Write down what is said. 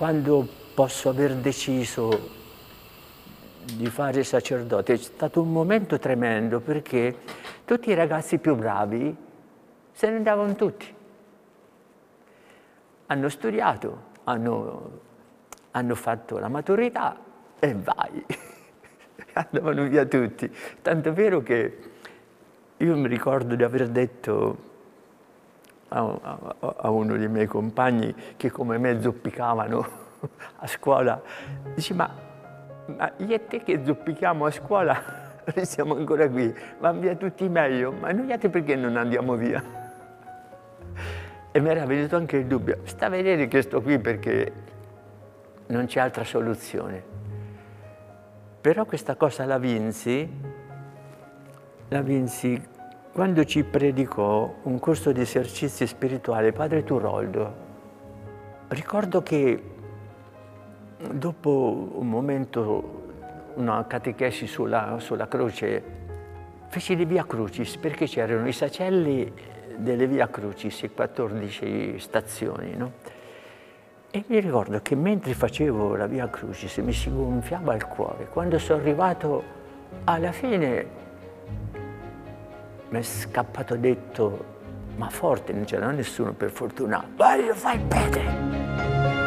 quando posso aver deciso di fare il sacerdote, è stato un momento tremendo perché tutti i ragazzi più bravi se ne andavano tutti. Hanno studiato, hanno fatto la maturità e vai, andavano via tutti. Tanto è vero che io mi ricordo di aver detto a uno dei miei compagni che come me zoppicavano a scuola, dice ma io e te che zoppichiamo a scuola restiamo ancora qui, vanno via tutti meglio, ma noi altri perché non andiamo via? E mi era venuto anche il dubbio, sta a vedere che sto qui perché non c'è altra soluzione. Però questa cosa la vinsi quando ci predicò un corso di esercizi spirituali padre Turoldo. Ricordo che dopo un momento, una catechesi sulla croce, feci le Via Crucis, perché c'erano i sacelli delle Via Crucis, 14 stazioni, no? E mi ricordo che mentre facevo la Via Crucis mi si gonfiava il cuore. Quando sono arrivato alla fine mi è scappato detto, ma forte, non c'era nessuno per fortuna, vai, lo fai bene!